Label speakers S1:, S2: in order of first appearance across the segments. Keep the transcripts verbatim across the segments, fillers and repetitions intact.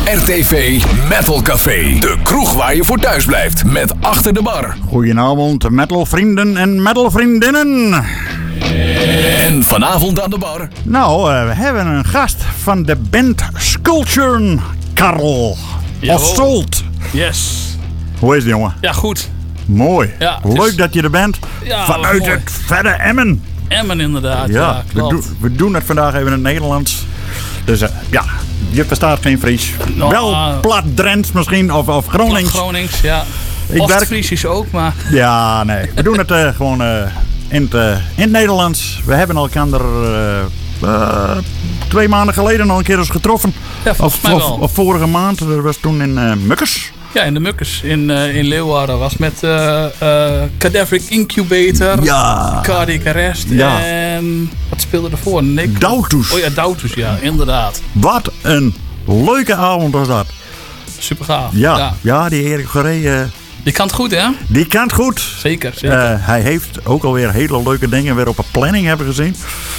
S1: R T V Metal Café. De kroeg waar je voor thuis blijft. Met Achter de Bar.
S2: Goedenavond, metalvrienden en metalvriendinnen.
S1: En vanavond aan de bar.
S2: Nou, uh, we hebben een gast van de band Sculpture, Karel Ossolt.
S3: Yes.
S2: Hoe is het, jongen?
S3: Ja, goed.
S2: Mooi.
S3: Ja,
S2: Leuk
S3: is...
S2: dat je er bent.
S3: Ja,
S2: vanuit
S3: mooi.
S2: het verre Emmen.
S3: Emmen inderdaad.
S2: Ja,
S3: Ja,
S2: we,
S3: klopt.
S2: do- we doen het vandaag even in het Nederlands. Dus uh, ja, je verstaat geen Fries.
S3: Nou,
S2: Wel
S3: uh,
S2: plat Drents misschien, of, of Gronings.
S3: Gronings, ja.
S2: Ik werk-
S3: Oost-Friesisch ook, maar...
S2: Ja, nee. We doen het uh, gewoon uh, in, het, uh, in het Nederlands. We hebben elkaar uh, uh, twee maanden geleden al een keer eens getroffen.
S3: Ja, volgens
S2: of,
S3: mij
S2: of,
S3: wel.
S2: of vorige maand. Dat was toen in uh, Mukkers.
S3: Ja, in de Mukkers in, uh, in Leeuwarden was met uh, uh, Cadaveric Incubator,
S2: Ja.
S3: Cardiac Arrest
S2: Ja.
S3: en... Wat speelde ervoor? Nick?
S2: Dautus.
S3: Oh ja, Dautus, ja, inderdaad.
S2: Wat een leuke avond was dat.
S3: Super gaaf.
S2: Ja,
S3: Ja.
S2: ja die Erik Goré, uh,
S3: Die kan het goed, hè?
S2: die kent goed.
S3: Zeker, zeker.
S2: Uh, hij heeft ook alweer hele leuke dingen weer op een planning hebben gezien.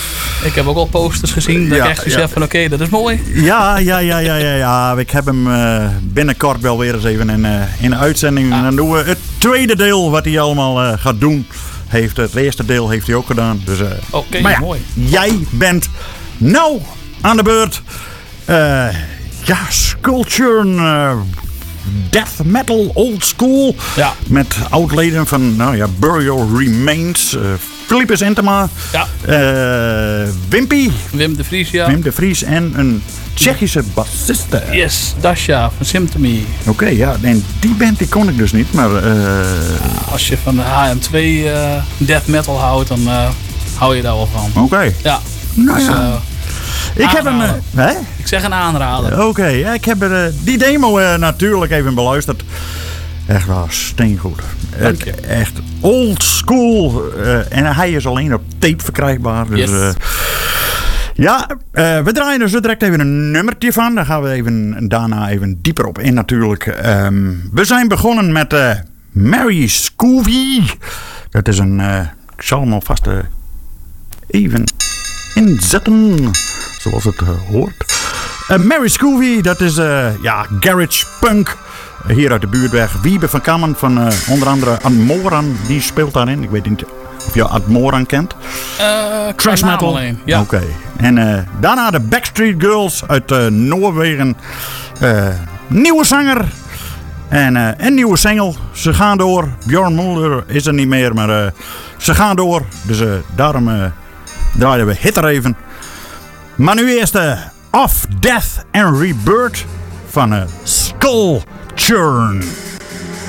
S3: Ik heb ook al posters gezien dat
S2: Ja,
S3: ik echt zoiets
S2: ja.
S3: heb van oké, dat is mooi.
S2: Ja, ja, ja, ja, ja, ja. Ik heb hem uh, binnenkort wel weer eens even in, uh, in de uitzending.
S3: Ah.
S2: En dan doen we het tweede deel wat hij allemaal uh, gaat doen. Heeft, het eerste deel heeft hij ook gedaan. Dus, uh,
S3: Oké,
S2: maar ja,
S3: mooi.
S2: jij bent nou aan de beurt. Uh, ja, Sculpture, uh, death metal, old school.
S3: Ja.
S2: Met oudleden van nou ja, Burial Remains. Uh, Philippus Entema.
S3: Ja.
S2: Uh, Wimpy.
S3: Wim de Vries, ja.
S2: Wim de Vries en een Tsjechische bassiste.
S3: Yes, Dasha van Symptomy.
S2: Oké, okay, ja, en die band die kon ik dus niet, maar... Uh...
S3: Als je van de H M twee uh, death metal houdt, dan uh, hou je daar wel van.
S2: Oké. Okay.
S3: Ja.
S2: Nou
S3: dus,
S2: ja.
S3: Uh,
S2: ik heb een... Uh, hè?
S3: Ik zeg een aanrader.
S2: Oké, okay, ja, ik heb er, uh, die demo uh, natuurlijk even beluisterd. Echt wel steengoed.
S3: Dank je.
S2: Uh, echt old school. Uh, en hij is alleen op tape verkrijgbaar. Dus,
S3: yes.
S2: uh, ja, uh, we draaien er zo direct even een nummertje van. Daar gaan we even, daarna even dieper op in natuurlijk. Um, we zijn begonnen met uh, Mary Scooby. Dat is een... Uh, ik zal hem alvast uh, even inzetten. Zoals het uh, hoort. Uh, Mary Scooby, dat is uh, ja, garage punk. Uh, hier uit de buurt weg. Wiebe van Kammen van uh, onder andere Admoran. Die speelt daarin. Ik weet niet of je Admoran kent.
S3: Uh,
S2: Trash metal.
S3: Ja.
S2: Oké. Okay. En uh, daarna de Backstreet Girls uit uh, Noorwegen. Uh, nieuwe zanger. En uh, een nieuwe single. Ze gaan door. Björn Mulder is er niet meer. Maar uh, ze gaan door. Dus uh, daarom uh, draaien we Hit er even. Maar nu eerst uh, Of Death and Rebirth van uh, Skull Churn.